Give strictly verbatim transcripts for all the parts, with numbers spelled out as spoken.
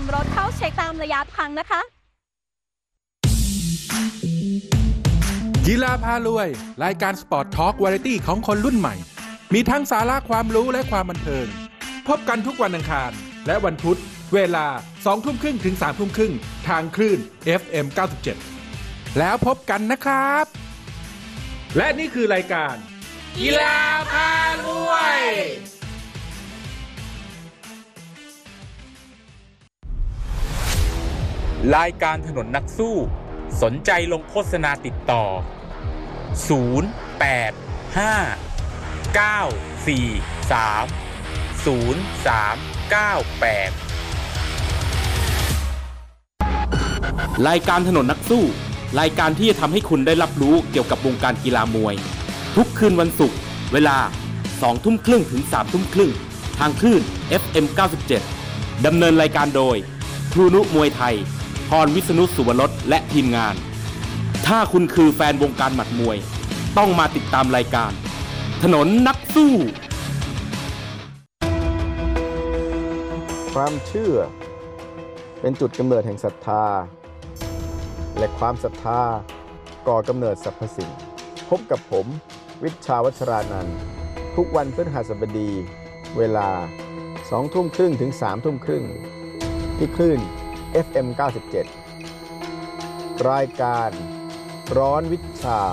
ำรถเข้าเช็คตามระยะทางนะคะกีฬาพารวยรายการสปอร์ตทอล์กวาไรตี้ของคนรุ่นใหม่มีทั้งสาระความรู้และความบันเทิงพบกันทุกวันอังคารและวันพุธเวลา สองทุ่มครึ่ง ถึง สามทุ่มครึ่งทางคลื่น เอฟ เอ็ม เก้าสิบเจ็ด แล้วพบกันนะครับและนี่คือรายการกีฬาพารวยรายการถนนนักสู้สนใจลงโฆษณาติดต่อศูนย์ แปด ห้า เก้า สี่ สาม ศูนย์ สาม เก้า แปดรายการถนนนักสู้รายการที่จะทำให้คุณได้รับรู้เกี่ยวกับวงการกีฬามวยทุกคืนวันศุกร์เวลา สองทุ่มครึ่ง ถึง สามทุ่มครึ่งทางคลื่น เอฟ เอ็ม เก้าสิบเจ็ด ดำเนินรายการโดยครูนุมวยไทยพรวิษณุสุวรสและทีมงานถ้าคุณคือแฟนวงการหมัดมวยต้องมาติดตามรายการถนนนักสู้ความเชื่อเป็นจุดกำเนิดแห่งศรัทธาและความศรัทธาก่อกำเนิดสรรพสิ่งพบกับผมวิชชาวัชรานันท์ทุกวันพฤหัสบดีเวลา สองทุ่มครึ่ง ถึง สามทุ่มครึ่งที่คลื่น เอฟ เอ็ม เก้าสิบเจ็ด รายการร้อนวิชา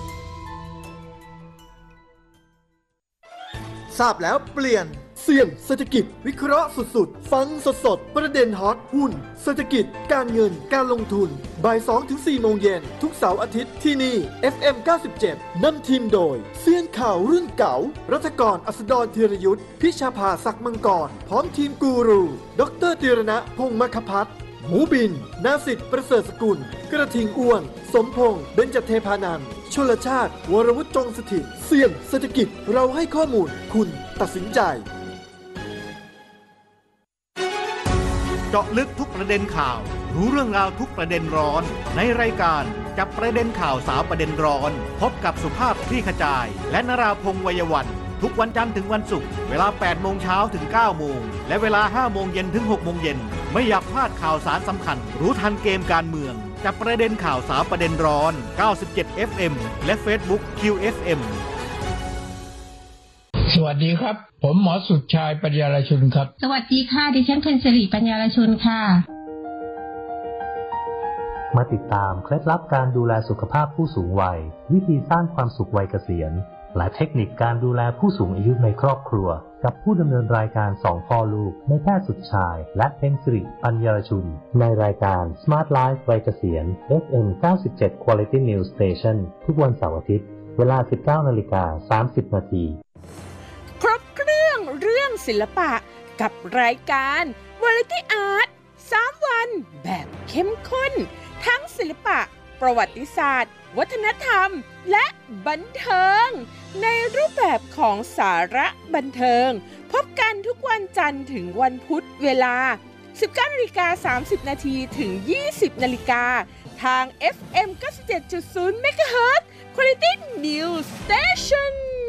ทราบแล้วเปลี่ยนเสี่ยงเศรษฐกิจวิเคราะห์สุดๆฟังสดๆประเด็นฮอตหุ้นเศรษฐกิจการเงินการลงทุนบ่าย สองถึงสี่ โมงเย็นทุกเสาร์อาทิตย์ที่นี่ เอฟ เอ็ม เก้าสิบเจ็ด นำทีมโดยเซียนข่าวรุ่นเก่ารัฐกรอัสดรธีรยุทธพิชาภาศักดิ์มังกรพร้อมทีมกูรูดร.ธีรณะพงษ์มคพัฒน์หมูบินนาสิทธิ์ประเสริฐสกุลกระทิงอ้วนสมพงษ์เบญจเทพานันท์ชลชาติวรวุฒิจงสถิตเสี่ยงเศรษฐกิจเราให้ข้อมูลคุณตัดสินใจเจาะลึกทุกประเด็นข่าวรู้เรื่องราวทุกประเด็นร้อนในรายการจับประเด็นข่าวสาวประเด็นร้อนพบกับสุภาพคลี่ขจายและนราพงษ์วัยวันทุกวันจันทร์ถึงวันศุกร์เวลา แปด โมงเช้าถึง เก้า โมงและเวลา ห้า โมงเย็นถึง หก โมงเย็นไม่อยากพลาดข่าวสารสำคัญรู้ทันเกมการเมืองจับประเด็นข่าวสาวประเด็นร้อน เก้าสิบเจ็ด เอฟ เอ็ม และ Facebook คิว เอฟ เอ็มสวัสดีครับผมหมอสุดชายปัญญารชุนครับสวัสดีค่ะดิฉันเพ็ญศิริปัญญารชุนค่ะมาติดตามเคล็ดลับการดูแลสุขภาพผู้สูงวัยวิธีสร้างความสุขวัยเกษียณและเทคนิคการดูแลผู้สูงอายุในครอบครัวกับผู้ดำเนินรายการสองพ่อลูกในแพทย์สุดชายและเพ็ญศิริปัญญารชุนในรายการ Smart Life วัยเกษียณ เอฟ เอ็ม เก้าสิบเจ็ด Quality News Station ทุกวันเสาร์อาทิตย์เวลา สิบเก้านาฬิกาสามสิบนาทีครบเครื่องเรื่องศิลปะกับรายการ Variety Art สาม วันแบบเข้มข้นทั้งศิลปะประวัติศาสตร์วัฒนธรรมและบันเทิงในรูปแบบของสาระบันเทิงพบกันทุกวันจันทร์ถึงวันพุธเวลา สิบเก้านาฬิกาสามสิบนาที ถึง ยี่สิบนาฬิกาทาง เอฟ เอ็ม เก้าสิบเจ็ดจุดศูนย์ เมกะเฮิรตซ์ Quality News Station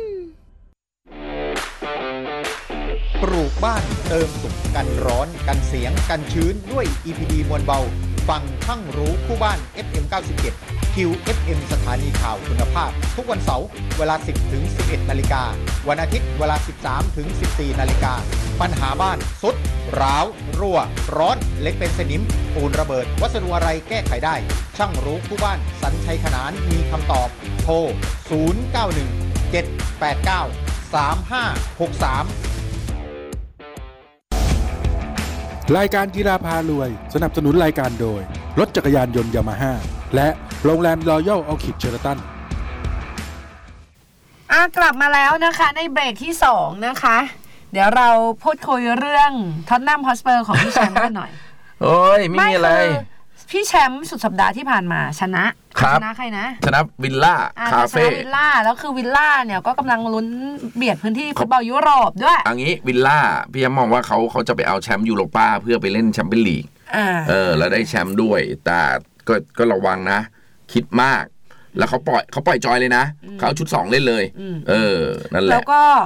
ปลูกบ้านเติมสุขกันร้อนกันเสียงกันชื้นด้วย อี พี ดี มวลเบาฟังทั้งรู้คู่บ้าน เอฟ เอ็ม เก้าสิบเจ็ด คิว เอฟ เอ็ม สถานีข่าวคุณภาพทุกวันเสาร์เวลา สิบถึงสิบเอ็ดนาฬิกาวันอาทิตย์เวลา สิบสามถึงสิบสี่นาฬิกาปัญหาบ้านสุดร้าวรั่วร้อนเล็กเป็นสนิมปูนระเบิดวัสดุอะไรแก้ไขได้ช่างรู้คู่บ้านสัญชัยขนานมีคำตอบโทรศูนย์ เก้า หนึ่ง เจ็ด แปด เก้า สาม ห้า หก สามรายการกีฬาพารวยสนับสนุนรายการโดยรถจักรยานยนต์ยามาฮ่าและโรงแรมรอยัลออคิดเชอร์ตันอ่ะกลับมาแล้วนะคะในเบรกที่สองนะคะเดี๋ยวเราพูดคุยเรื่องท็อตแนมฮอตสเปอร์ของพี่แชมป์กันหน่อยโอ้ยไม่มีอะไรพี่แชมป์สุดสัปดาห์ที่ผ่านมาชนะชนะใครนะชนะวิลล่าคาเฟ่ชนะวิลล่าแล้วคือวิลล่าเนี่ยก็กำลังลุ้นเบียดพื้นที่ฟุตบอลยุโรปด้วยอันนี้วิลล่าพี่มองว่าเขาเขาจะไปเอาแชมป์ยูโรป้าเพื่อไปเล่นแชมเปี้ยนลีกเออแล้วได้แชมป์ด้วยแต่ก็ก็ระวังนะคิดมากแล้วเขาปล่อยเขาปล่อยจอยเลยนะเขาชุดสองเล่นเลยเออนั่นแหละแล้วก็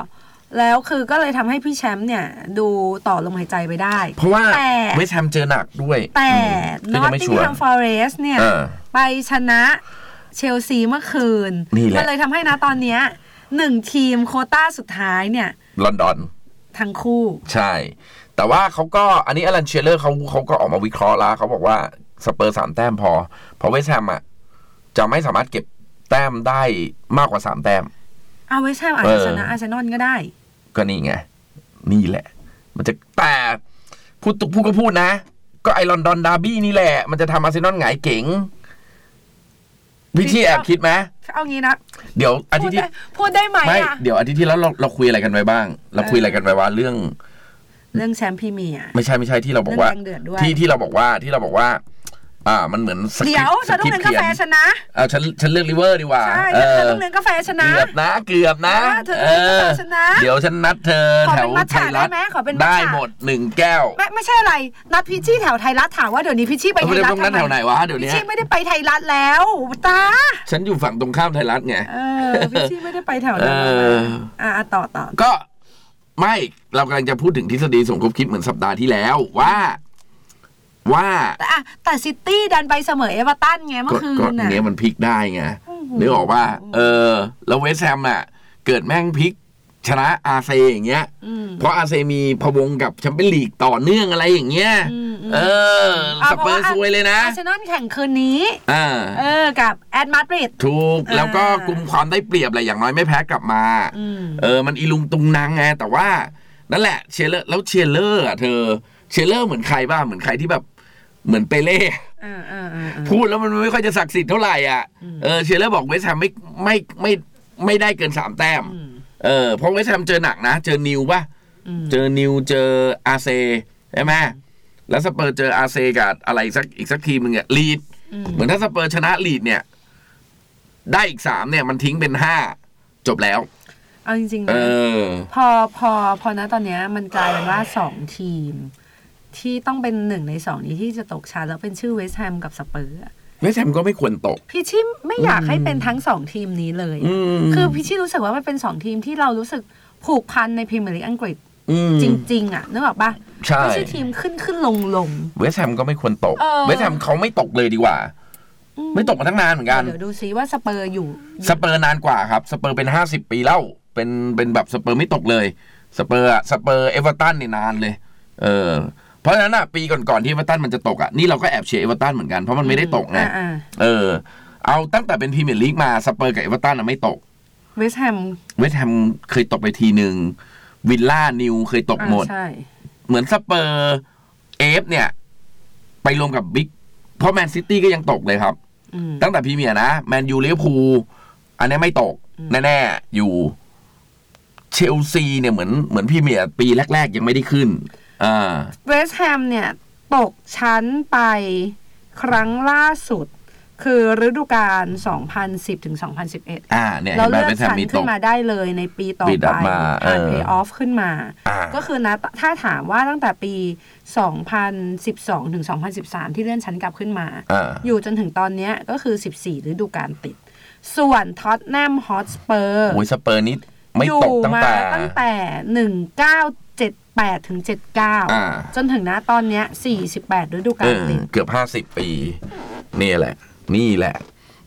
แล้วคือก็เลยทำให้พี่แชมป์เนี่ยดูต่อลมหายใจไปได้เพราะว่าเวสต์แฮมเจอหนักด้วยแต่นอตติงแฮมฟอเรสต์เนี่ยไปชนะเชลซีเมื่อคืนมันเลยทำให้นะตอนนี้หนึ่งทีมโควต้าสุดท้ายเนี่ยลอนดอนทั้งคู่ใช่แต่ว่าเขาก็อันนี้อลันเชียร์เลอร์เขาเขาก็ออกมาวิเคราะห์แล้วเขาบอกว่าสเปอร์สามแต้มพอเพราะเวสต์แฮมอ่ะจะไม่สามารถเก็บแต้มได้มากกว่าสามแต้มเอาเวสต์แฮมอาจจะชนะอาร์เซนอลก็ได้ก็นี่ไงนี่แหละมันจะแต่พูดพูดก็พูดนะก็ไอลอนดอนดาร์บี้นี่แหละมันจะทำอาร์เซนอลหงายเก๋งพี่ชี่แอบคิดไหมเอางี้นะเดี๋ยวอาทิตย์ที่พูดได้ไหมไม่เดี๋ยวอาทิตย์ที่แล้วเราเราคุยอะไรกันไว้บ้างเราคุยอะไรกันไว้ว่าเรื่องเรื่องแชมป์พรีเมียร์ไม่ใช่ไม่ใช่ที่เราบอกว่าที่ที่เราบอกว่าที่เราบอกว่าอ่ามันเหมือนเดี๋ยวฉันต้องเล่นกาแฟชนะเอาฉันฉันเลือกลิเวอร์ดีกว่าใช่ฉันต้องเล่นกาแฟชนะเกือบนะเกือบนะเออเดี๋ยวฉันนัดเธอแถวไทยรัฐได้หมดหนึ่งแก้วไม่ไม่ใช่อะไรนัดพิชชี่แถวไทยรัฐถามว่าเดี๋ยวนี้พิชชี่ไปไทยรัฐทำไมแถวไหนวะเดี๋ยวนี้พิชชี่ไม่ได้ไปไทยรัฐแล้วตาฉันอยู่ฝั่งตรงข้ามไทยรัฐไงเออพิชชี่ไม่ได้ไปแถวนั้นอ่าต่อต่อก็ไม่เรากำลังจะพูดถึงทฤษฎีสมคบคิดเหมือนสัปดาห์ที่แล้วว่าว่าแต่แต่ซิตี้ดันไปเสมอเอเวอร์ตันไงเมื่อคืนน่ะก็เนี้ยมันพลิกได้ไงนึกออกว่าเออแล้วเวสต์แฮมอ่ะเกิดแม่งพลิกชนะอาร์เซอย่างเงี้ยเพราะอาร์เซมีพวงกับแชมเปี้ยนลีกต่อเนื่องอะไรอย่างเงี้ยเออสเปอร์ซวยเลยนะอาร์เซนอลแข่งคืนนี้อ่าเออกับแอตมาดริดถูกแล้วก็กลุ่มความได้เปรียบอะไรอย่างน้อยไม่แพ้กลับมาเออมันอีลุงตุงนางไงแต่ว่านั่นแหละเชียร์เลอร์แล้วเชียร์เลอร์อ่ะเธอเชียร์เลอร์เหมือนใครบ้างเหมือนใครที่แบบเหมือนเปเล่พูดแล้วมันไม่ค่อยจะศักดิ์สิทธิ์เท่าไหร่อ่ะเออเชียร์เลอร์บอกเวสต์แฮมไม่ไม่ไม่ไม่ได้เกินสามแต้มเออเพราะเวสต์แฮมเจอหนักนะเจอนิวป่ะเจอนิวเจออาร์เซใช่ไหมแล้วสเปอร์เจออาร์เซกับอะไรสักอีกสักทีมึงอ่ะลีดเหมือนถ้าสเปอร์ชนะลีดเนี่ยได้อีกสามเนี่ยมันทิ้งเป็นห้าจบแล้วเอาจริงๆนะพอพอพอนะตอนนี้มันกลายเป็นว่าสองทีมที่ต้องเป็นหนึ่งในสองนี้ที่จะตกชั้นแล้วเป็นชื่อเวสต์แฮมกับสเปอร์เวสต์แฮมก็ไม่ควรตกพี่ชิมไม่อยากให้เป็นทั้งสองทีมนี้เลยคือพี่ชิรู้สึกว่ามันเป็นสองทีมที่เรารู้สึกผูกพันในพรีเมียร์ลีกอังกฤษจริงๆอ่ะนึกออกปะไม่ใช่ทีมขึ้นขึ้นลงลงเวสต์แฮมก็ไม่ควรตกเวสต์แฮมเขาไม่ตกเลยดีกว่าไม่ตกมาตั้งนานเหมือนกันเดี๋ยวดูซิว่าสเปอร์อยู่สเปอร์นานกว่าครับสเปอร์เป็นห้าสิบปีแล้วเป็นเป็นแบบสเปอร์ไม่ตกเลยสเปอร์อะสเปอร์เอเวอร์ตันนี่นานเลยเออเพราะฉะนั้นอ่ะปีก่อนๆที่เอเวอร์ตันมันจะตกอ่ะนี่เราก็แอบเชียร์เอเวอร์ตันเหมือนกันเพราะมันไม่ได้ตกไงเออเอาตั้งแต่เป็นพรีเมียร์ลีกมาสเปอร์กับเอเวอร์ตันอ่ะไม่ตกเวสต์แฮมเวสต์แฮมเคยตกไปทีนึงวิลล่านิวเคยตกหมดเหมือนสเปอร์เอฟเนี่ยไปรวมกับบิ๊กเพราะแมนซิตี้ก็ยังตกเลยครับตั้งแต่พรีเมียร์นะแมนยูลิเวอร์พูลอันนี้ไม่ตกแน่ๆอยู่เชลซีเนี่ยเหมือนเหมือนพรีเมียร์ปีแรกๆยังไม่ได้ขึ้นเวสต์แฮมเนี่ยตกชั้นไปครั้งล่าสุดคือฤดูกาลสองพันสิบถึงสองพันสิบเอ็ดอ่าเนี่ยเราเลื่อนชั้นขึ้นมาได้เลยในปีต่อไปผ่านเพลย์ออฟขึ้นมาก็คือนะถ้าถามว่าตั้งแต่ปีสองพันสิบสองถึงสองพันสิบสามที่เลื่อนชั้นกลับขึ้นมาอยู่จนถึงตอนนี้ก็คือสิบสี่ฤดูกาลติดส่วนท็อตแนมฮอตสเปอร์โอ้ยสเปอร์นี่ไม่ตกตั้งแต่ตั้งแต่หนึ่งพันเก้าร้อยเจ็ดสิบแปดถึงเจ็ดสิบเก้าจนถึงนะตอนเนี้ยสี่สิบแปดฤดูกาลติดเกือบห้าสิบปีนี่แหละนี่แหละ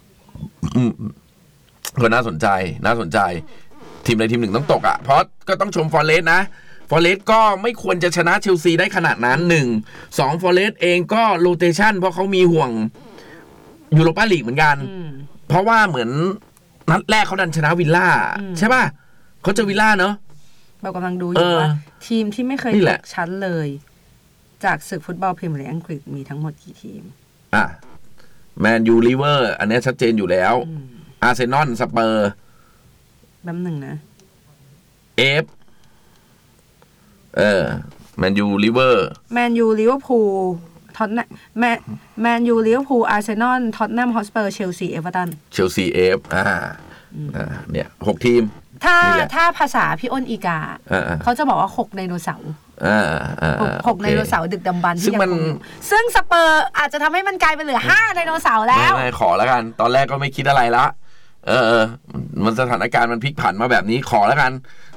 ก็น่าสนใจน่าสนใจทีมใดทีมหนึ่งต้องตกอ่ะเพราะก็ต้องชมฟอเรสต์นะฟอเรสต์ก็ไม่ควรจะชนะเชลซีได้ขนาดนั้นหนึ่งสองฟอเรสต์เองก็โรเตชันเพราะเขามีห่วงยูโรปาลีกเหมือนกันเพราะว่าเหมือนนัดแรกเขาดันชนะวิลล่าใช่ป่ะเขาเจอวิลล่าเนอะเรากำลังดูอยู่ว่าทีมที่ไม่เคยตกชั้นเลยจากศึกฟุตบอลพรีเมียร์ลีกอังกฤษมีทั้งหมดกี่ทีมอ่ะแมนยูลิเวอร์อันนี้ชัดเจนอยู่แล้วอาร์เซนอลสเปอร์แป๊บหนึ่งนะเอฟเออแมนยูลิเวอร์แมนยูลิเวอร์พูลท็อตแนมแมนแมนยูลิเวอร์พูลอาร์เซนอลท็อตแนมฮอตสเปอร์เชลซีเอเวอร์ตันเชลซีเอฟอ่าอ่าเนี่ยหกทีมถ้าถ้าภาษาพี่อ้นอีกาเขาจะบอกว่าหกไดโนเสาร์หกไดโนเสาร์ดึกดำบรรพ์ที่ยังคงซึ่งสเปอร์อาจจะทำให้มันกลายเป็นเหลือห้าไดโนเสาร์แล้วขอแล้วกันตอนแรกก็ไม่คิดอะไรละเออมันสถานการณ์มันพลิกผันมาแบบนี้ขอแล้วกัน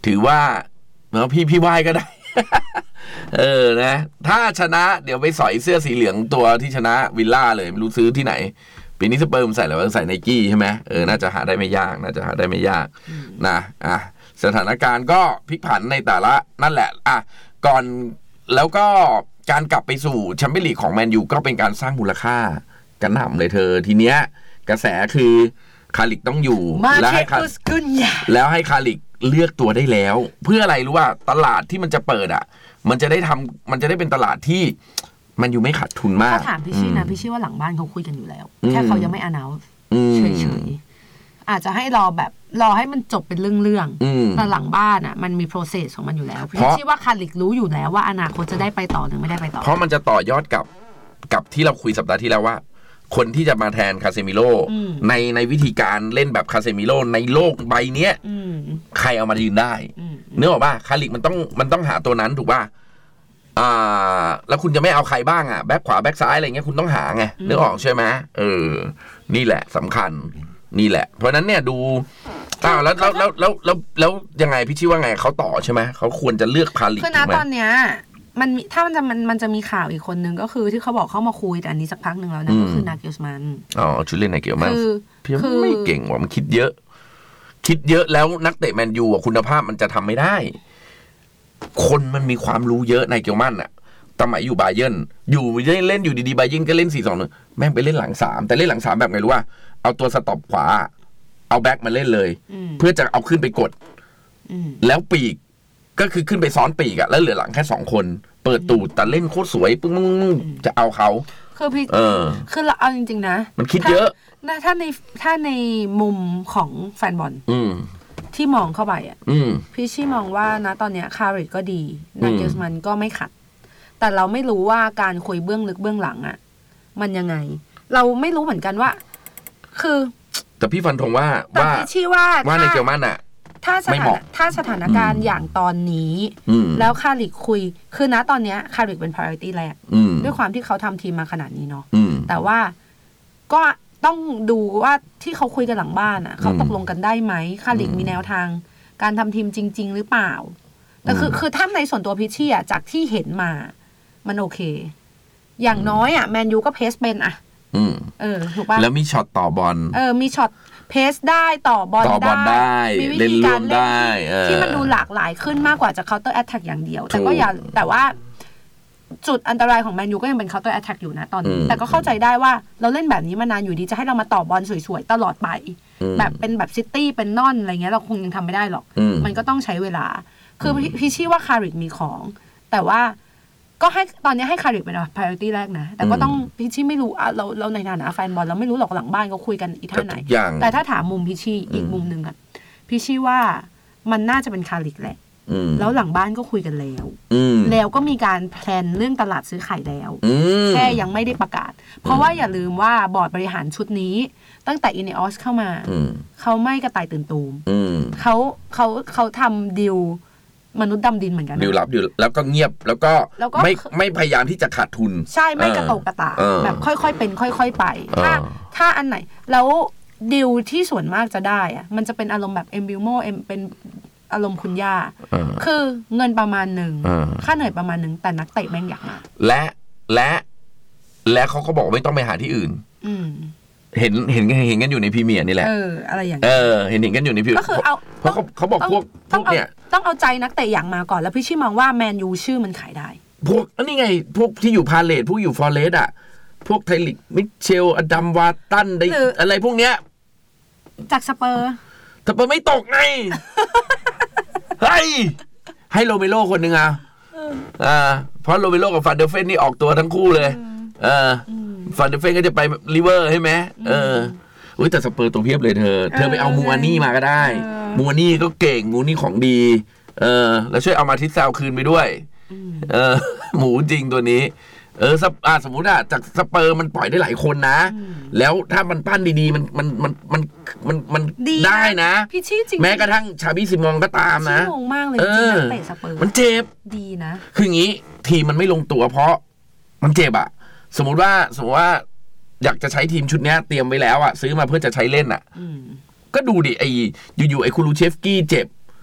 ถือว่าเนาะพี่พี่ไหว้ก็ได้ เออนะถ้าชนะเดี๋ยวไปสอยเสื้อสีเหลืองตัวที่ชนะวิลล่าเลยไม่รู้ซื้อที่ไหนปีนี้สเปิร์มใส่แล้วใส่ไนกี้ใช่ไหมเออน่าจะหาได้ไม่ยากน่าจะหาได้ไม่ยากนะอ่ะสถานการณ์ก็พลิกผันในแต่ละนั่นแหละอ่ะก่อนแล้วก็การกลับไปสู่แชมเปี้ยนลีกของแมนยูก็เป็นการสร้างมูลค่ากันหน่ำเลยเธอทีเนี้ยกระแสคือคาลิกต้องอยู่แล้วให้แล้วให้คาลิกเลือกตัวได้แล้วเพื่ออะไรรู้ว่าตลาดที่มันจะเปิดอ่ะมันจะได้ทำมันจะได้เป็นตลาดที่มันอยู่ไม่ขาดทุนมากถ้าถามพี่ชี่นะพี่ชี่ว่าหลังบ้านเขาคุยกันอยู่แล้วแค่เขายังไม่ announce เฉยๆอาจจะให้รอแบบรอให้มันจบเป็นเรื่องๆแต่หลังบ้านอ่ะมันมี process ของมันอยู่แล้วพี่ชี่ว่าคาลิกรู้อยู่แล้วว่าอนาคตจะได้ไปต่อหรือไม่ได้ไปต่อเพราะมันจะต่อยอดกับกับที่เราคุยสัปดาห์ที่แล้วว่าคนที่จะมาแทนคาเซมิโร่ในในวิธีการเล่นแบบคาเซมิโร่ในโลกใบเนี้ยใครเอามายืนได้เนื้อออกป่ะคาลิกมันต้องมันต้องหาตัวนั้นถูกป่ะอ่าแล้วคุณจะไม่เอาใครบ้างอ่ะแบ็คขวาแบ็คซ้ายอะไรเงี้ยคุณต้องหาไงนึกออกใช่ไหมเออนี่แหละสำคัญนี่แหละเพราะนั้นเนี่ยดูอ้าวแล้วแล้วแล้วแล้วแล้วแล้วยังไงพี่ชี้ว่าไงเขาต่อใช่ไหมเขาควรจะเลือกคาลิกคือณตอนเนี้ยมันถ้ามันจะมันมันจะมีข่าวอีกคนนึงก็คือที่เขาบอกเข้ามาคุยแต่อันนี้สักพักหนึ่งแล้วนะก็คือนาเกลสมันอ๋อชื่อเล่นนาเกลมันพี่ไม่เก่งว่ะมันคิดเยอะคิดเยอะแล้วนักเตะแมนยูอ่ะคุณภาพมันจะทำไม่ได้คนมันมีความรู้เยอะนาเกลมันอ่ะสมัยอยู่บาเยิร์นอยู่เล่นอยู่ดีๆบาเยิร์นก็เล่น สี่สองหนึ่ง แม่งไปเล่นหลังสามแต่เล่นหลังสามแบบไงรู้ว่าเอาตัวสต็อปขวาเอาแบ็คมาเล่นเลยเพื่อจะเอาขึ้นไปกดแล้วปีกก็คือขึ้นไปซ้อนปีกอะแล้วเหลือหลังแค่สองคนเปิดตูดแต่เล่นโคตรสวยปึ้งจะเอาเขาคือพี่เออคือเราเอาจริงๆนะมันคิดเยอะถ้าในถ้าในมุมของแฟนบอลที่มองเข้าไปอ่ะพี่ชี่มองว่านะตอนเนี้ยคาริกก็ดีนาเกลสมันก็ไม่ขัดแต่เราไม่รู้ว่าการคุยเบื้องลึกเบื้องหลังอ่ะมันยังไงเราไม่รู้เหมือนกันว่าคือแต่พี่ฟันธงว่าว่าพี่ชี่ว่าว่าในเกลมันอ่ะถ้าสถานถ้าสถานการณ์อย่างตอนนี้แล้วคาริกคุยคือณตอนนี้คาริกเป็น priority แรกด้วยความที่เขาทำทีมมาขนาดนี้เนาะแต่ว่าก็ต้องดูว่าที่เขาคุยกันหลังบ้านอ่ะเขาตกลงกันได้ไหมคาริกมีแนวทางการทำทีมจริงๆหรือเปล่าแต่คือคือถ้าในส่วนตัวพิชชี่อ่ะจากที่เห็นมามันโอเคอย่างน้อยอ่ะแมนยูก็เพสเป็นอ่ะเออถูกป่ะแล้วมีช็อตต่อบอลเออมีช็อตเพสได้ต่อบอลได้มีวิธีการเล่นที่มันดูหลากหลายขึ้นมากกว่าจะ counter attack อย่างเดียวแต่ก็อย่าแต่ว่าจุดอันตรายของแมนยูก็ยังเป็น counter attack อยู่นะตอนนี้แต่ก็เข้าใจได้ว่าเราเล่นแบบนี้มานานอยู่ดีจะให้เรามาต่อบอลสวยๆตลอดไปแบบเป็นแบบซิตี้เป็นนอนอะไรเงี้ยเราคงยังทำไม่ได้หรอกมันก็ต้องใช้เวลาคือพี่ชี้ว่าคาริกมีของแต่ว่าก็ให้ตอนนี้ให้คาริกเป็น priority แรกนะแต่ก็ต้องพี่ชี่ไม่รู้อ่ะเราเราในฐานะแฟนบอลเราไม่รู้หรอกหลังบ้านเขาคุยกันอีท่าไหนแต่ถ้าถามมุมพี่ชี่อีกมุมนึงอ่ะพี่ชี่ว่ามันน่าจะเป็นคาริกแหละแล้วหลังบ้านก็คุยกันแล้วแล้วก็มีการแพลนเรื่องตลาดซื้อขายแล้วแค่ยังไม่ได้ประกาศเพราะว่าอย่าลืมว่าบอร์ดบริหารชุดนี้ตั้งแต่อินเนออสเข้ามาเขาไม่กระต่ายตื่นตูมเขาเขาเขาทำดีลมนุษย์ดำดินเหมือนกันดิวรับอยู่แล้วก็เงียบแล้วก็ไม่ไม่พยายามที่จะขาดทุนใช่ไม่กระโตกกระตากแบบค่อยๆเป็นค่อยๆไปถ้าถ้าอันไหนแล้วดิวที่ส่วนมากจะได้อะมันจะเป็นอารมณ์แบบเอ็มบิวโมเอ็มเป็นอารมณ์คุณย่าคือเงินประมาณหนึ่งค่าเหนื่อยประมาณหนึ่งแต่นักเตะแม่งอยากมาและและและเขาก็บอกไม่ต้องไปหาที่อื่นเห็นเห็นเห็นกันอยู่ในพรีเมียร์นี่แหละเอออะไรอย่างเงี้ยเออเห็นเห็นกันอยู่ในพรีเมียร์ก็คือเอาเพราะเขาเขาบอกพวกพวกเนี่ยต้องเอาใจนักเตะอย่างมาก่อนแล้วพี่ชี่มองว่าแมนยูชื่อมันขายได้พวกอันนี้ไงพวกที่อยู่พาเลทพวกอยู่ฟอร์เรสต์อ่ะพวกไทลิกมิเชลอดัมวาตันได้อะไรพวกเนี้ยจากสเปอร์สเปอร์ไม่ตกไงเฮ้ยให้โรเมโรคนนึงอ่ะอ่าเพราะโรเมโรกับฟานเดอร์เฟนนี่ออกตัวทั้งคู่เลยเออฟานเดอร์เฟนก็จะไปลิเวอร์ใช่ไหมเอออุ้ยแต่สเปอร์ตัวเพียบเลยเธอเธอไปเอามูอานี่มาก็ได้มูอานี่ก็เก่งมูนี่ของดีเออแล้วช่วยเอามาทิสซาวคืนไปด้วยเออหมูจริงตัวนี้เอออ่าสมมุติอะจากสเปอร์มันปล่อยได้หลายคนนะแล้วถ้ามันปั้นดีๆมันมันมันมันมันมันได้นะพี่ชี้จริงแม้กระทั่งชาบิซิมองก็ตามนะงงมากเลยจริงนักเตะสเปอร์มันเจ็บดีนะคืออย่างนี้ทีมมันไม่ลงตัวเพราะมันเจ็บอะสมมุติว่าสมมติว่าอยากจะใช้ทีมชุดนี้เตรียมไว้แล้วอะซื้อมาเพื่อจะใช้เล่นอะก็ดูดิไอ้อยู่ๆไอ้คูลูเชฟกี้เจ็บ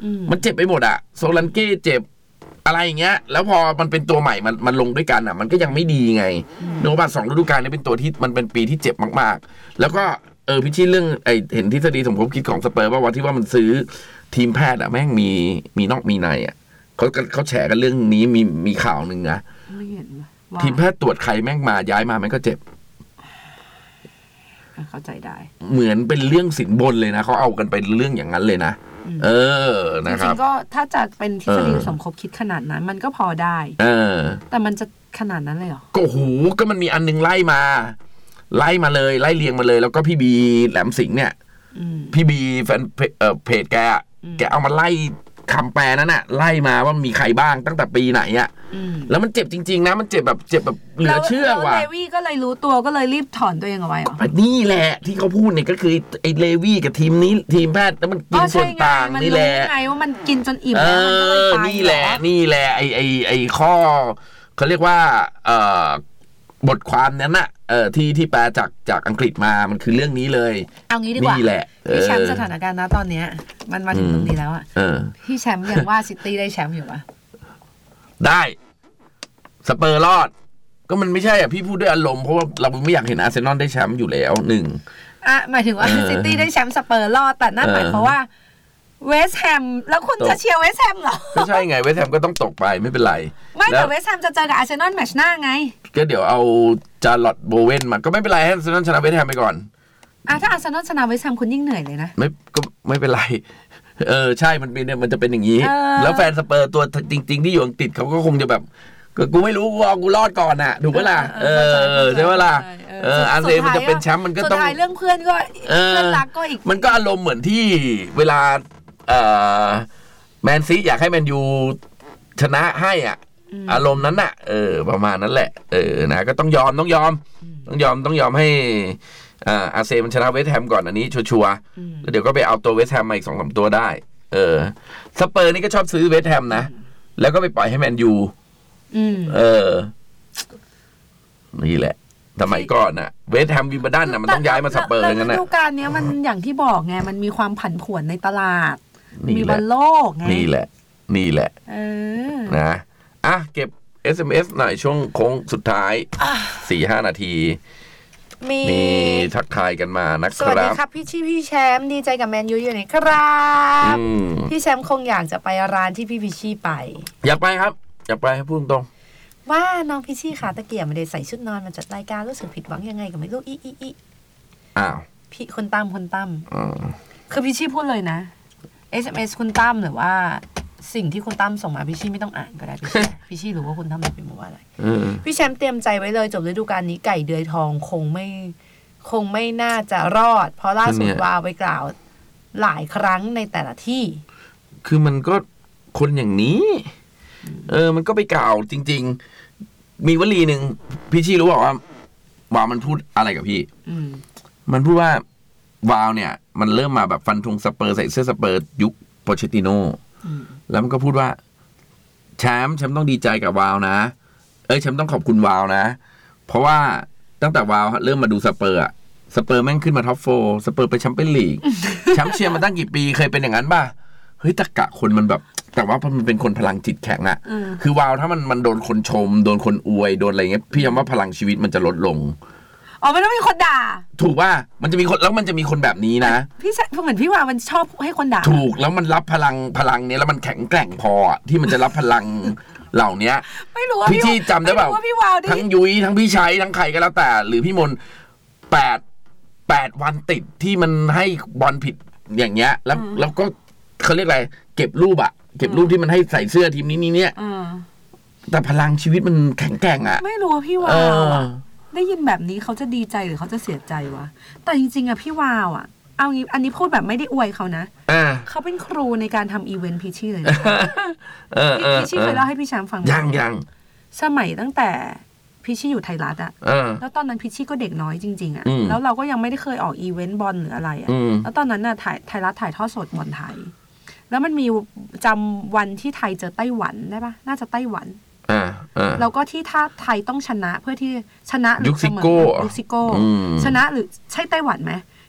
มันเจ็บไปหมดอะโซลันเก้เจ็บอะไรอย่างเงี้ยแล้วพอมันเป็นตัวใหม่มันมันลงด้วยกันอะมันก็ยังไม่ดีไงโนบัตสองฤดูกาลนี้เป็นตัวที่มันเป็นปีที่เจ็บมากๆแล้วก็เออพี่ชี้เรื่องไอเห็นทฤษฎีสมคบคิดของสเปอร์ว่าวันที่ว่ามันซื้อทีมแพทย์อะแม่งมีมีนอกมีในอะเขาเขาแฉกันเรื่องนี้มีมีข่าวหนึ่งนะทีมแพทย์ตรวจใครแม่งมาย้ายมาแม่งก็เจ็บเข้าใจได้เหมือนเป็นเรื่องสินบนเลยนะเขาเอากันไปเรื่องอย่างนั้นเลยนะเออนะครับจริงๆก็ถ้าจะเป็นทฤษฎีสมคบคิดขนาดนั้นมันก็พอได้เออแต่มันจะขนาดนั้นเลยเหรอก็โหก็มันมีอันนึงไล่มาไล่มาเลยไล่เรียงมาเลยแล้วก็พี่บีแหลมสิงห์เนี่ยพี่บีแฟนเพจแกแกเอามาไล่คำแปลนั้นน่ะไล่มาว่ามีใครบ้างตั้งแต่ปีไหนอ่ะแล้วมันเจ็บจริงๆนะมันเจ็บแบบเจ็บแบบเหลือเชื่อว่ะเลวี่ก็เลยรู้ตัวก็เลยรีบถอนตัวเองเอาไว้เหรอนี่แหละที่เขาพูดเนี่ยก็คือไอ้เลวี่กับทีมนี้ทีมแพทย์แล้วมันกินส่วนต่างนี่แหละไงว่ามันกินจนอิ่มแล้วมันก็เลยตายนี่แหละนี่แหละไอ้ไอ้ไอ้ข้อเขาเรียกว่าเอ่อบทความนั้นน่ะเออที่ที่แปลจากจากอังกฤษมามันคือเรื่องนี้เลยเอางี้ดีกว่านี่แหละพี่แชมป์สถานการณ์นะตอนเนี้ยมันมาถึงตรงนี้แล้วอ่ะพี่แชมป์ยังว่าซิตี้ได้แชมป์อยู่ปะได้สเปอร์รอดก็มันไม่ใช่อ่ะพี่พูดด้วยอารมณ์เพราะว่าเราไม่อยากเห็นอาร์เซนอลได้แชมป์อยู่แล้วหนึ่งอ่ะหมายถึงว่าซิตี้ได้แชมป์สเปอร์รอดแต่นั่นหมายความว่าเวสต์แฮมแล้วคุณจะเชียร์เวสต์แฮมเหรอไม่ใช่ไงเวสต์แฮมก็ต้องตกไปไม่เป็นไรไม่แต่เวสต์แฮมจะเจอกับอาร์เซนอลแมตช์หน้าไงก็เดี๋ยวเอาจาร์ลอตโบเวนมาก็ไม่เป็นไรให้อาร์เซนอลชนะเวสต์แฮมไปก่อนอ่ะถ้าอาร์เซนอลชนะเวสต์แฮมคุณยิ่งเหนื่อยเลยนะไม่ก็ไม่เป็นไรเออใช่มันเป็นเนี่ยมันจะเป็นอย่างนี้แล้วแฟนสเปอร์ตัวจริงๆที่อยู่อังกฤษเขาก็คงจะแบบกูไม่รู้กูเอากูรอดก่อนน่ะถูกไหมล่ะเออใช่ไหมล่ะเอออาร์เซนอลมันจะเป็นแชมป์มันก็ต้องสุดท้ายเรื่องเพื่อนก็เพื่อนรักก็อีกมันก็อารมณ์เหมือนที่เวลาเอ่อแมนซีอยากให้แมนยูชนะให้อ่ะอารมณ์นั้นน่ะเออประมาณนั้นแหละเออนะก็ต้องยอมต้องยอมต้องยอมต้องยอมให้อ่าอาร์เซนอลมันชนะเวสต์แฮมก่อนอันนี้ชัวร์ๆแล้วเดี๋ยวก็ไปเอาตัวเวสต์แฮมมาอีก สองสาม ตัวได้เออสเปอร์นี่ก็ชอบซื้อเวสต์แฮมนะแล้วก็ไปปล่อยให้แมนยูเออนี่แหละสมัยก่อนน่ะเวสต์แฮมวิมเบิลดันน่ะมันต้องย้ายมาสเปอร์งั้นน่ะฤดูกาลนี้มันอย่างที่บอกไงมันมีความผันผวนในตลาดมีบอลโลกไงนี่แหละนี่แหละเออนะอ่ะเก็บ เอส เอ็ม เอส หน่อยช่วงโค้งสุดท้าย สี่ห้า นาทีมีมีทักทายกันมานะครับสวัสดีครับพี่ชี่พี่แชมป์ดีใจกับแมนยูอยู่ไหนครับพี่แชมป์คงอยากจะไปร้านที่พี่พี่ชี่ไปอยากไปครับอยากไปให้พูดตรงว่าน้องพี่ชี่ขาตะเกียบไม่ได้ใส่ชุดนอนมาจัดรายการรู้สึกผิดหวังยังไงกับไม่รู้อีอีอีอ้าวพี่คนตั้มคนตั้มคือพี่ชี่พูดเลยนะ เอส เอ็ม เอส คุณตั้มหรือว่าสิ่งที่คุณตั้มส่งมาพี่ชี่ไม่ต้องอ่านก็ได้พี่ชี่พี่ชี่รู้ว่าคุณตั้มเป็นมาว่าอะไรพี่แชมป์เตรียมใจไว้เลยจบฤดูกาลนี้ไก่เดือยทองคงไม่คงไม่น่าจะรอดเพราะล่าสุดวาวไปกล่าวหลายครั้งในแต่ละที่คือมันก็คนอย่างนี้เออมันก็ไปกล่าวจริงๆมีวลีหนึ่งพี่ชี่รู้บอกว่าวาวมันพูดอะไรกับพี่มันพูดว่าวาวเนี่ยมันเริ่มมาแบบฟันธงสเปอร์ใส่เสื้อสเปอร์ยุคโปเชตติโน่แล้วมันก็พูดว่าแชมป์แชมป์ต้องดีใจกับวาวนะเอ้ยแชมป์ต้องขอบคุณวาวนะเพราะว่าตั้งแต่วาวเริ่มมาดูสเปอร์อะสเปอร์แม่งขึ้นมาท็อปโฟร์สเปอร์ไปแชมเปี้ยนลีกแชมป์เชียร์มาตั้งกี่ปีเคยเป็นอย่างนั้นป่ะเฮ้ยตะกะคนมันแบบแต่ว่ามันเป็นคนพลังจิตแข็งอะคือวาวถ้ามันมันโดนคนชมโดนคนอวยโดนอะไรเงี้ยพี่ย้ำว่าพลังชีวิตมันจะลดลงอ๋อไม่ต้องมีคนด่าถูกว่ามันจะมีคนแล้วมันจะมีคนแบบนี้นะพี่เหมือนพี่ว่ามันชอบให้คนด่าถูกแล้วมันรับพลังพลังเนี้ยแล้วมันแข็งแกร่งพอที่มันจะรับพลังเหล่านี้ไม่รู้ว่าพี่ที่จำได้เปล่าทั้งยุ้ยทั้งพี่ชัยทั้งใครก็แล้วแต่หรือพี่มนแปดแปดวันติดที่มันให้บอลผิดอย่างเงี้ยแล้วแล้วก็เขาเรียกอะไรเก็บรูปอะเก็บรูปที่มันให้ใส่เสื้อทีมนี้นี้เนี่ยแต่พลังชีวิตมันแข็งแกร่งอะไม่รู้ว่าพี่ว่าได้ยินแบบนี้เขาจะดีใจหรือเขาจะเสียใจวะแต่จริงๆอะพี่วาวอะเอางี้อันนี้พูดแบบไม่ได้อวยเขานะเขาเป็นครูในการทำอีเวนต์พิชชี่เลยพิชชี่เคยเล่าให้พี่แชมป์ฟังยังยังสมัยตั้งแต่พิชชี่อยู่ไทยรัฐอะแล้วตอนนั้นพิชชี่ก็เด็กน้อยจริงๆอะแล้วเราก็ยังไม่ได้เคยออกอีเวนต์บอลหรืออะไรอะแล้วตอนนั้นน่ะถ่ายไทยรัฐถ่ายทอดสดบอลไทยแล้วมันมีจำวันที่ไทยเจอไต้หวันได้ปะน่าจะไต้หวันแล้วก็ที่ถ้าไทยต้องชนะเพื่อที่ชนะหรือเสมอยุคซิโก้ชนะหรือใช่ไต้หวันไหม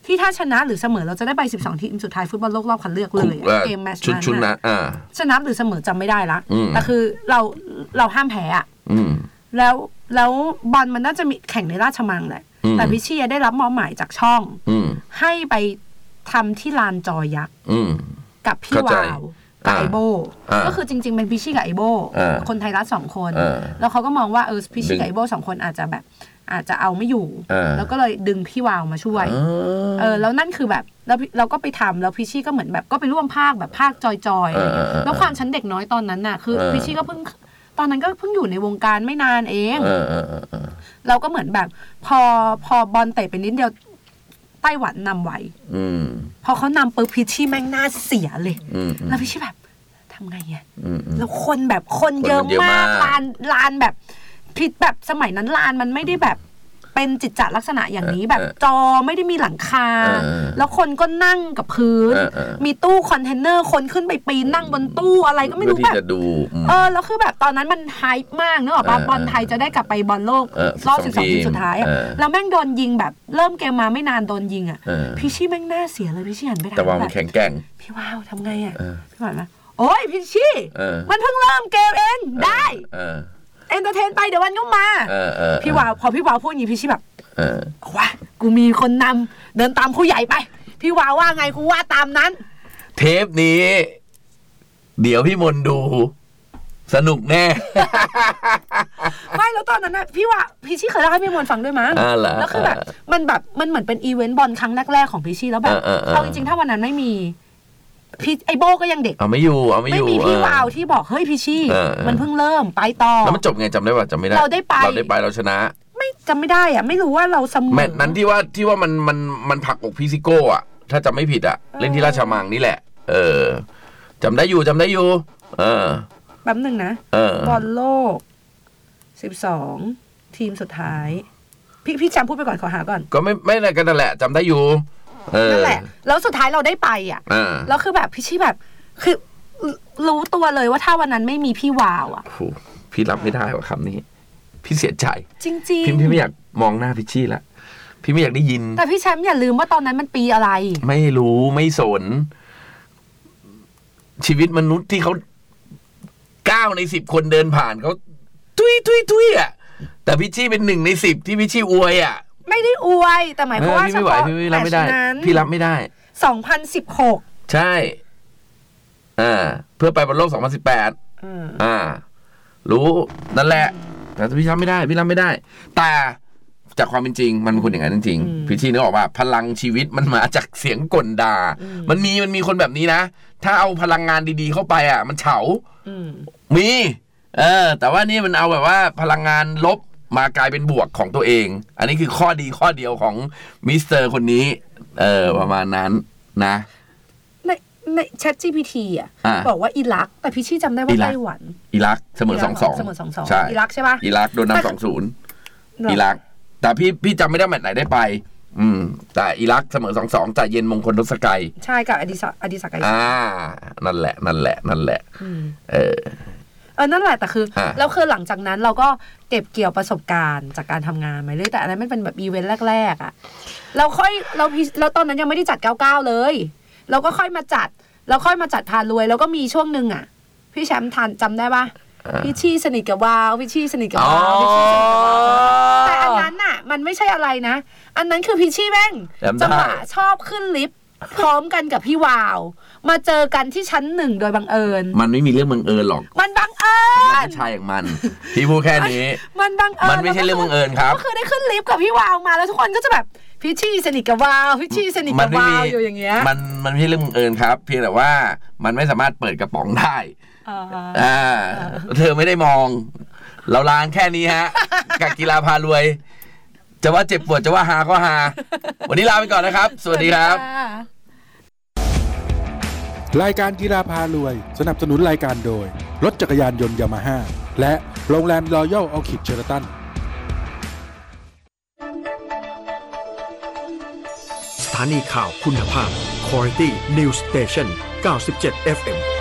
ที่ถ้าชนะหรือเสมอเราจะได้ไปสิบสองทีมสุดท้ายฟุตบอลโลกรอบคัดเลือกเลยเกมแมตช์นั้นชุดนั้นชนะหรือเสมอจำไม่ได้ละแต่คือเราเราห้ามแพ้อ่ะแล้วแล้วบอลมันน่าจะมีแข่งในราชมังแหละแต่พิชชี่ได้รับมอบหมายจากช่องให้ไปทำที่ลานจอยักษ์กับพี่วาวกับไอโบก็คือจริงๆเป็นพิชชี่กับไอโบคนไทยรัฐสองคนแล้วเขาก็มองว่าเออพิชชี่กับไอโบสองคนอาจจะแบบอาจจะเอาไม่อยู่แล้วก็เลยดึงพี่วาวมาช่วยเออแล้วนั่นคือแบบแล้วเราก็ไปทำแล้วพิชชี่ก็เหมือนแบบก็ไปร่วมภาคแบบภาคจอยๆแล้วความชั้นเด็กน้อยตอนนั้นน่ะคือพิชชี่ก็เพิ่งตอนนั้นก็เพิ่งอยู่ในวงการไม่นานเองเราก็เหมือนแบบพอพอบอลเตะไปนิดเดียวไต้หวันนำไว้พอเขานำปุ๊บพิชชี่แม่งน่าเสียเลยแล้วพิชชี่แบบทำไงอ่ะแล้วคนแบบคนเยอะมากลานลานแบบผิดแบบสมัยนั้นลานมันไม่ได้แบบเป็นจิตจลักษณะอย่างนี้แบบจอไม่ได้มีหลังคาแล้วคนก็นั่งกับพื้นมีตู้คอนเทนเนอร์คนขึ้นไปปีนนั่งบนตู้อะไรก็ไม่รู้แบบเออแล้วคือแบบตอนนั้นมันไฮป์มากเนอะป่ะบอลไทยจะได้กลับไปบอลโลกรอบสิบสองทีมสุดท้ายแล้วแม่งโดนยิงแบบเริ่มเกมมาไม่นานโดนยิงอ่ะพี่ชี่แม่งน่าเสียเลยพี่ชี่หันไปถามแต่ว่ามันแข็งแกร่งพี่ว้าวทำไงอ่ะพี่ว้าวนะโอ้ยพี่ชี่มันเพิ่งเริ่มเกมเองได้เอนเตอร์เทนไปเดี๋ยววันก็มาพี่วาวพอพี่วาวพูดอย่างนี้พี่ชี่แบบว้ากูมีคนนำเดินตามผู้ใหญ่ไปพี่วาวว่าไงกูว่าตามนั้นเทปนี้เดี๋ยวพี่มนดูสนุกแน่ไม่แล้วตอนนั้นนะพี่ว่าพี่ชี่เคยเล่าให้พี่มนฟังด้วยมั้งแล้วคือแบบมันแบบมันเหมือนเป็นอีเวนต์บอลครั้งแรกๆของพี่ชี่แล้วแบบเอาจริงๆถ้าวันนั้นไม่มีพี่ไอโบก็ยังเด็กเอาไม่อยู่เอาไม่อยู่ไม่มีพี่วาวที่บอกเฮ้ยพี่ชี่มันเพิ่งเริ่มไปต่อแล้วมันจบไงจำได้ป่ะจำไม่ได้เราได้ไปเราได้ไปเราชนะไม่จำไม่ได้อ่ะไม่รู้ว่าเราเสมอแมตช์นั้นที่ว่าที่ว่ามันมันมันผลักอกพี่ซิโก้อ่ะถ้าจำไม่ผิดอ่ะเล่นที่ราชมังนี่แหละเออจำได้อยู่จำได้อยู่เออแป๊บนึงนะบอลโลกสิบสองทีมสุดท้ายพี่พี่จำพูดไปก่อนขอหาก่อนก็ไม่ไม่อะไรกันนั่นแหละจำได้อยู่นั่นแหละแล้วสุดท้ายเราได้ไปอ่ะแล้วคือแบบพี่ชี่แบบคือรู้ตัวเลยว่าถ้าวันนั้นไม่มีพี่วาวอ่ะพี่รับไม่ได้ว่าคำนี้พี่เสียใจจริงๆพี่พี่ไม่อยากมองหน้าพี่ชี่ละพี่ไม่อยากได้ยินแต่พี่แชมป์อย่าลืมว่าตอนนั้นมันปีอะไรไม่รู้ไม่สนชีวิตมนุษย์ที่เขาเก้าในสิบคนเดินผ่านเขาทุยทุยทุยอ่ะแต่พี่ชี่เป็นหนึ่งในสิบที่พี่ชี่อวยอ่ะไม่ได้อวยแต่หมายความว่าเฉพาะพี่รับไม่ได้พี่รับไม่ได้สองพันสิบหกใช่อ่าเพื่อไปบอลโลกสองพันสิบแปดอ่ารู้นั่นแหละแต่พี่รับไม่ได้พี่รับไม่ได้แต่จากความเป็นจริงมันเป็นคนอย่างนั้นจริงๆพี่ชี่นึกออกว่าพลังชีวิตมันมาจากเสียงกลด่ามันมีมันมีคนแบบนี้นะถ้าเอาพลังงานดีๆเข้าไปอ่ะมันเฉามีเออแต่ว่านี่มันเอาแบบว่าพลังงานลบมากลายเป็นบวกของตัวเองอันนี้คือข้อดีข้อเดียวของมิสเตอร์คนนี้เออประมาณนั้นนะในใน แชท จี พี ที อ่ะบอกว่าอิรักแต่พี่ชี่จำได้ว่าไต้หวันอิรักเสมอ สองสองเสมอ สองสอง ใช่อิรักใช่ป่ะอิรักโดนนำ สองศูนย์ อิรักแต่พี่พี่จำไม่ได้แมตช์ไหนได้ไปอืมแต่อิรักเสมอ สองสอง แต่เย็นมงคลทศกัยใช่กับอดิศักดิ์อดิศักดิ์อ่านั่นแหละนั่นแหละนั่นแหละเออเออนั่นแหละแต่คือแล้วคือหลังจากนั้นเราก็เก็บเกี่ยวประสบการณ์จากการทำงานมาเรื่อยแต่อันนั้นมันเป็นแบบอีเวนต์แรกๆอ่ะเราค่อยเราเราตอนนั้นยังไม่ได้จัดเก้าเก้าเลยเราก็ค่อยมาจัดเราค่อยมาจัดพารวยแล้วก็มีช่วงนึงอ่ะพี่แชมป์ทันจำได้ป่ะพี่ชี่สนิทกับวาวพี่ชี่สนิทกับวาวพี่ชี่สนิทกับวาวแต่อันนั้นน่ะมันไม่ใช่อะไรนะอันนั้นคือพี่ชี่แม่งจังหวะชอบขึ้นลิฟต์พร้อมกันกับพี่วาวมาเจอกันที่ชั้นหนึ่งโดยบังเอิญมันไม่มีเรื่องบังเอิญหรอกมันบังเอิญผู้ชายอย่างมันพี่พูดแค่นี้มันบังเอิญมันไม่ใช่เรื่องบังเอิญครับก็คือได้ขึ้นลิฟต์กับพี่วาวมาแล้วทุกคนก็จะแบบพี่ชี่สนิทกับวาวพี่ชี่สนิทกับวาวอยู่อย่างเงี้ยมันมันไม่ใช่เรื่องบังเอิญครับเพียงแต่ว่ามันไม่สามารถเปิดกระป๋องได้อ่าเธอไม่ได้มองเราลางแค่นี้ฮะกับกีฬาพารวยจะว่าเจ็บปวดจะว่าฮาก็ฮาวันนี้ลาไปก่อนนะครับสวัสดีครับรายการกีฬาพารวยสนับสนุนรายการโดยรถจักรยานยนต์ยามาฮ่าและโรงแรมรอยัลออคิดเชอร์ตันสถานีข่าวคุณภาพ Quality News Station เก้าสิบเจ็ด เอฟ เอ็ม